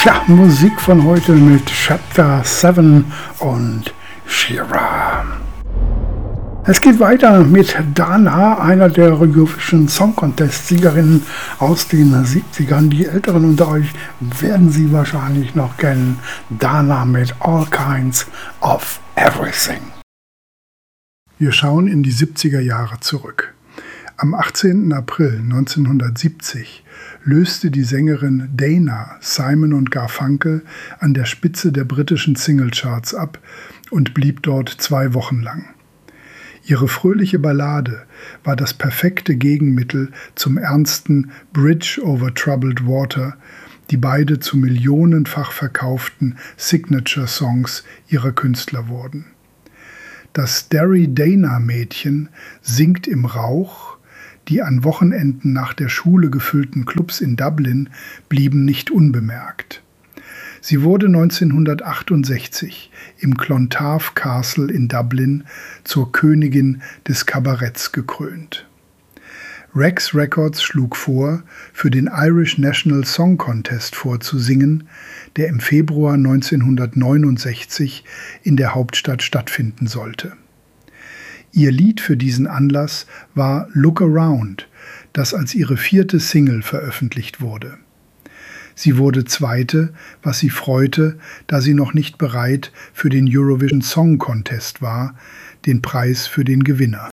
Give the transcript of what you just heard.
Tja, Musik von heute mit Chapter 7 und Shira. Es geht weiter mit Dana, einer der Eurovision Song Contest Siegerinnen aus den 70ern. Die Älteren unter euch werden sie wahrscheinlich noch kennen. Dana mit All Kinds of Everything. Wir schauen in die 70er Jahre zurück. Am 18. April 1970 löste die Sängerin Dana Simon & Garfunkel an der Spitze der britischen Singlecharts ab und blieb dort 2 Wochen lang. Ihre fröhliche Ballade war das perfekte Gegenmittel zum ernsten Bridge over Troubled Water, die beide zu millionenfach verkauften Signature-Songs ihrer Künstler wurden. Das Derry-Dana-Mädchen singt im Rauch. Die an Wochenenden nach der Schule gefüllten Clubs in Dublin blieben nicht unbemerkt. Sie wurde 1968 im Clontarf Castle in Dublin zur Königin des Kabaretts gekrönt. Rex Records schlug vor, für den Irish National Song Contest vorzusingen, der im Februar 1969 in der Hauptstadt stattfinden sollte. Ihr Lied für diesen Anlass war Look Around, das als ihre 4. Single veröffentlicht wurde. Sie wurde 2., was sie freute, da sie noch nicht bereit für den Eurovision Song Contest war, den Preis für den Gewinner.